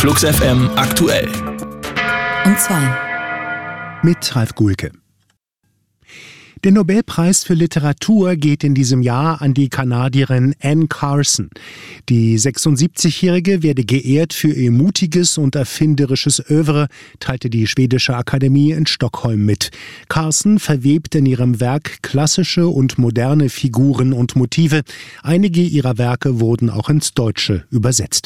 Flux FM aktuell. Um 2. Mit Ralf Gulke. Der Nobelpreis für Literatur geht in diesem Jahr an die Kanadierin Anne Carson. Die 76-Jährige werde geehrt für ihr mutiges und erfinderisches Œuvre, teilte die schwedische Akademie in Stockholm mit. Carson verwebt in ihrem Werk klassische und moderne Figuren und Motive. Einige ihrer Werke wurden auch ins Deutsche übersetzt.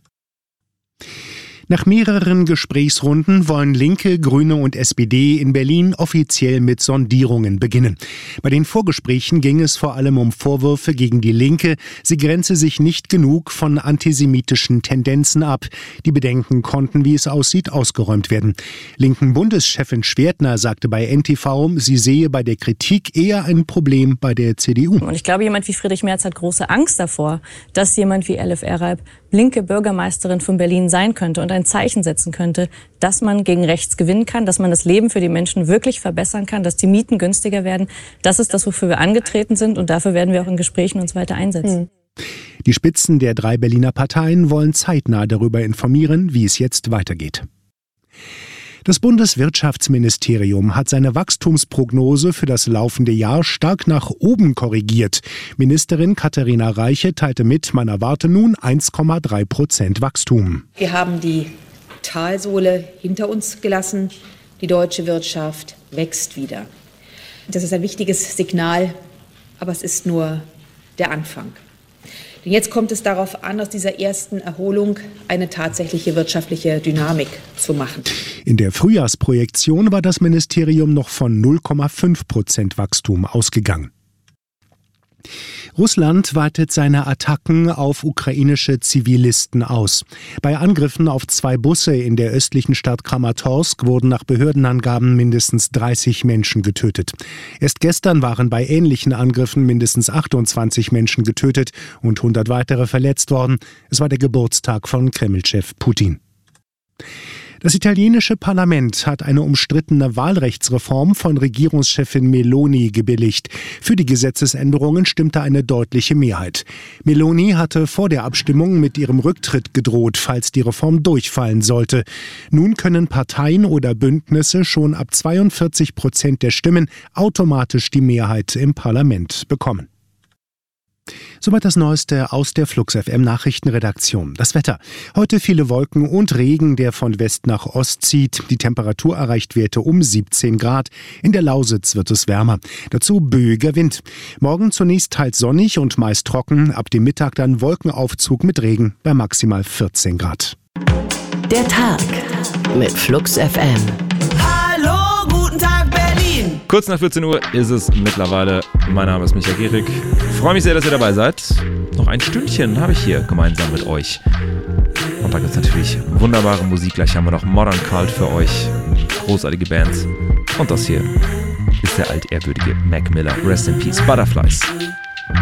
Nach mehreren Gesprächsrunden wollen Linke, Grüne und SPD in Berlin offiziell mit Sondierungen beginnen. Bei den Vorgesprächen ging es vor allem um Vorwürfe gegen die Linke, sie grenze sich nicht genug von antisemitischen Tendenzen ab. Die Bedenken konnten, wie es aussieht, ausgeräumt werden. Linken Bundeschefin Schwertner sagte bei NTV, sie sehe bei der Kritik eher ein Problem bei der CDU. Und ich glaube, jemand wie Friedrich Merz hat große Angst davor, dass jemand wie Elif Eralp linke Bürgermeisterin von Berlin sein könnte und ein Zeichen setzen könnte, dass man gegen rechts gewinnen kann, dass man das Leben für die Menschen wirklich verbessern kann, dass die Mieten günstiger werden. Das ist das, wofür wir angetreten sind, und dafür werden wir auch in Gesprächen uns weiter einsetzen. Die Spitzen der 3 Berliner Parteien wollen zeitnah darüber informieren, wie es jetzt weitergeht. Das Bundeswirtschaftsministerium hat seine Wachstumsprognose für das laufende Jahr stark nach oben korrigiert. Ministerin Katharina Reiche teilte mit, man erwarte nun 1,3% Wachstum. Wir haben die Talsohle hinter uns gelassen. Die deutsche Wirtschaft wächst wieder. Das ist ein wichtiges Signal, aber es ist nur der Anfang. Denn jetzt kommt es darauf an, aus dieser ersten Erholung eine tatsächliche wirtschaftliche Dynamik zu machen. In der Frühjahrsprojektion war das Ministerium noch von 0,5% Wachstum ausgegangen. Russland weitet seine Attacken auf ukrainische Zivilisten aus. Bei Angriffen auf 2 Busse in der östlichen Stadt Kramatorsk wurden nach Behördenangaben mindestens 30 Menschen getötet. Erst gestern waren bei ähnlichen Angriffen mindestens 28 Menschen getötet und 100 weitere verletzt worden. Es war der Geburtstag von Kreml-Chef Putin. Das italienische Parlament hat eine umstrittene Wahlrechtsreform von Regierungschefin Meloni gebilligt. Für die Gesetzesänderungen stimmte eine deutliche Mehrheit. Meloni hatte vor der Abstimmung mit ihrem Rücktritt gedroht, falls die Reform durchfallen sollte. Nun können Parteien oder Bündnisse schon ab 42% der Stimmen automatisch die Mehrheit im Parlament bekommen. Soweit das Neueste aus der Flux FM Nachrichtenredaktion. Das Wetter. Heute viele Wolken und Regen, der von West nach Ost zieht. Die Temperatur erreicht Werte um 17 Grad. In der Lausitz wird es wärmer. Dazu böiger Wind. Morgen zunächst teils sonnig und meist trocken. Ab dem Mittag dann Wolkenaufzug mit Regen bei maximal 14 Grad. Der Tag mit Flux FM. Hallo, guten Tag Berlin! Kurz nach 14 Uhr ist es mittlerweile. Mein Name ist Michael Gehrig. Ich freue mich sehr, dass ihr dabei seid. Noch ein Stündchen habe ich hier gemeinsam mit euch. Und da gibt es natürlich wunderbare Musik. Gleich haben wir noch Modern Cult für euch. Großartige Bands. Und das hier ist der altehrwürdige Mac Miller. Rest in Peace. Butterflies.